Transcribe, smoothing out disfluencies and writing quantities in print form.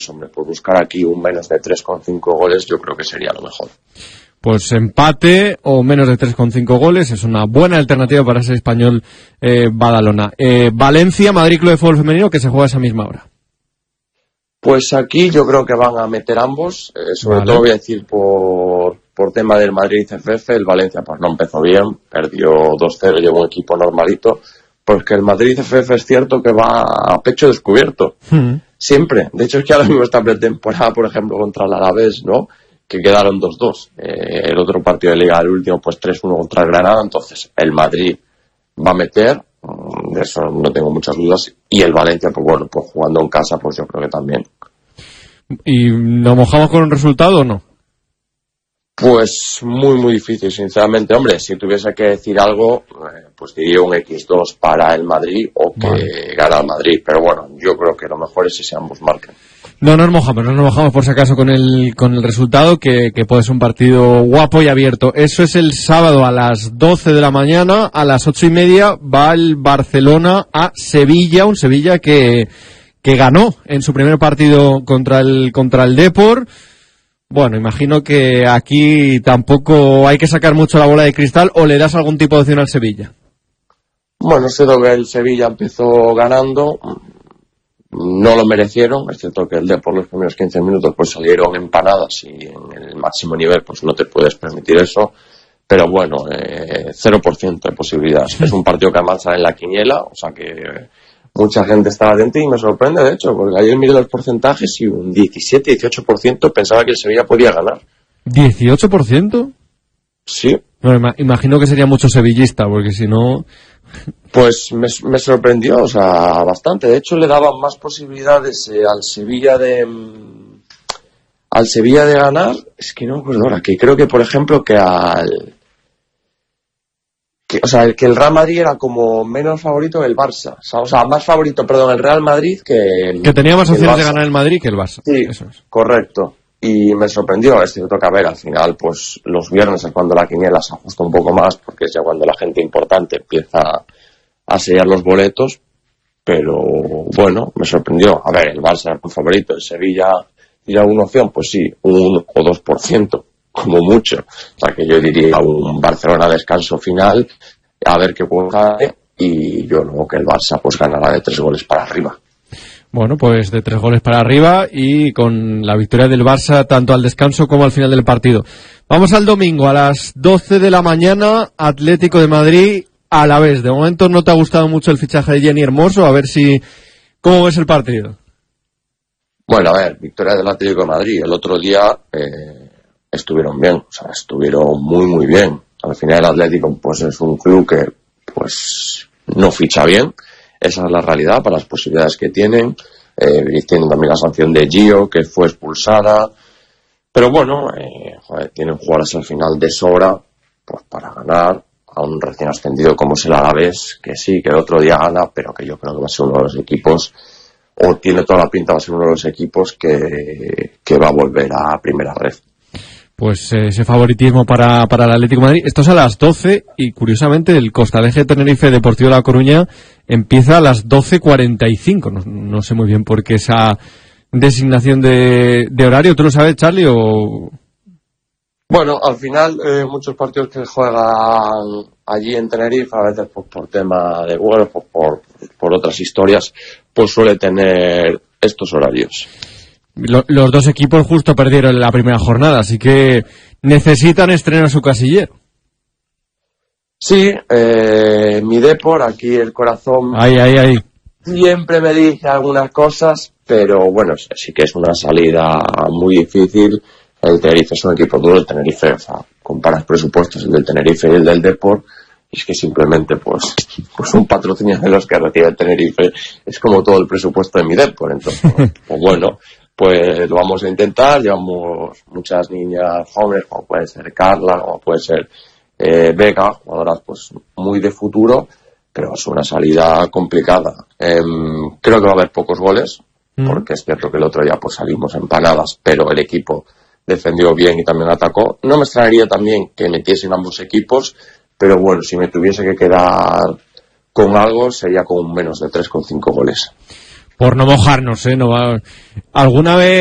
hombre, pues buscar aquí un menos de 3,5 goles yo creo que sería lo mejor. Pues empate o menos de 3,5 goles es una buena alternativa para ese Español Badalona. Valencia, Madrid Club de Fútbol Femenino, que se juega a esa misma hora. Pues aquí yo creo que van a meter ambos, sobre todo voy a decir por tema del Madrid CFF, el Valencia pues no empezó bien, perdió 2-0, llevó un equipo normalito, porque el Madrid CFF es cierto que va a pecho descubierto, siempre. De hecho es que ahora mismo esta pretemporada, por ejemplo, contra el Alavés, ¿no?, que quedaron 2-2. El otro partido de Liga, el último, pues 3-1 contra el Granada. Entonces, el Madrid va a meter, de eso no tengo muchas dudas. Y el Valencia, pues bueno, pues jugando en casa, pues yo creo que también. ¿Y nos mojamos con un resultado o no? Pues muy, muy difícil, sinceramente. Hombre, si tuviese que decir algo, pues diría un X2 para el Madrid o que gana el Madrid. Pero bueno, yo creo que lo mejor es si ambos marcan. No nos mojamos por si acaso con el resultado, que puede ser un partido guapo y abierto. Eso es el sábado a las 12 de la mañana, a las 8:30 va el Barcelona a Sevilla, un Sevilla que ganó en su primer partido contra el Depor. Bueno, imagino que aquí tampoco hay que sacar mucho la bola de cristal, o le das algún tipo de opción al Sevilla. Bueno, sé que el Sevilla empezó ganando. No lo merecieron, es cierto que el Depor los primeros 15 minutos pues salieron empanadas y en el máximo nivel pues no te puedes permitir eso, pero bueno, 0% de posibilidades. Es un partido que avanza en la quiniela, o sea que mucha gente estaba atenta y me sorprende de hecho, porque ayer miré los porcentajes y un 17-18% pensaba que el Sevilla podía ganar. ¿18%? Sí. Bueno, imagino que sería mucho sevillista, porque si no... Pues me sorprendió, o sea, bastante. De hecho, le daban más posibilidades al Sevilla de ganar. Es que no me acuerdo ahora, que creo que, por ejemplo, que el Real Madrid era como menos favorito que el Barça. O sea, más favorito, perdón, el Real Madrid que tenía más opciones de ganar el Madrid que el Barça. Sí, eso es. Correcto. Y me sorprendió, es cierto que a ver, al final, pues los viernes es cuando la quiniela se ajusta un poco más, porque es ya cuando la gente importante empieza a sellar los boletos, pero bueno, me sorprendió. A ver, el Barça era el favorito, el Sevilla tiene alguna opción, pues sí, 1 o 2%, como mucho. O sea que yo diría un Barcelona descanso final, a ver qué juega, y yo luego que el Barça pues ganará de 3 goles para arriba. Bueno, pues de 3 goles para arriba y con la victoria del Barça tanto al descanso como al final del partido. Vamos al domingo a las 12 de la mañana, Atlético de Madrid Alavés. De momento no te ha gustado mucho el fichaje de Jenny Hermoso, a ver ¿cómo ves el partido? Bueno, a ver, victoria del Atlético de Madrid. El otro día estuvieron bien, o sea, estuvieron muy, muy bien. Al final el Atlético pues es un club que pues no ficha bien. Esa es la realidad para las posibilidades que tienen. Tienen también la sanción de Gio, que fue expulsada. Pero bueno, tienen jugadores al final de sobra pues para ganar a un recién ascendido como es el Alavés, que sí, que el otro día gana, pero que yo creo que va a ser uno de los equipos, o tiene toda la pinta, va a ser uno de los equipos que va a volver a primera red. Pues ese favoritismo para el Atlético de Madrid. Esto es a las 12 y curiosamente el Costaleje Tenerife Deportivo de La Coruña empieza a las 12:45. No sé muy bien por qué esa designación de horario. ¿Tú lo sabes, Charlie? O... Bueno, al final muchos partidos que juegan allí en Tenerife, a veces pues, por tema de Google, pues, por otras historias, pues suele tener estos horarios. Los dos equipos justo perdieron la primera jornada, así que necesitan estrenar su casillero. Sí, mi Depor, aquí el corazón ahí. Siempre me dice algunas cosas, pero bueno, sí que es una salida muy difícil. El Tenerife es un equipo duro, el Tenerife, o sea, comparas presupuestos el del Tenerife y el del Depor, y es que simplemente pues un patrocinio de los que recibe el Tenerife es como todo el presupuesto de mi Depor. Entonces, pues bueno, pues lo vamos a intentar. Llevamos muchas niñas jóvenes, como puede ser Carla, como puede ser Vega, jugadoras pues muy de futuro, pero es una salida complicada. Creo que va a haber pocos goles, porque es cierto que el otro día pues salimos empanadas, pero el equipo defendió bien y también atacó. No me extrañaría también que metiesen ambos equipos, pero bueno, si me tuviese que quedar con algo sería con menos de 3,5 goles. por no mojarnos, no va. Alguna vez